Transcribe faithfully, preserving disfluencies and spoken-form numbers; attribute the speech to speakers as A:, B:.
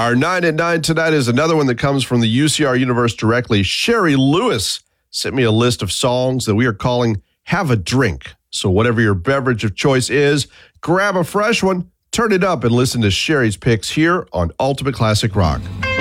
A: Our nine at nine tonight is another one that comes from the U C R universe directly. Sherry Lewis sent me a list of songs that we are calling Have a Drink. So whatever your beverage of choice is, grab a fresh one, turn it up, and listen to Sherry's picks here on Ultimate Classic Rock.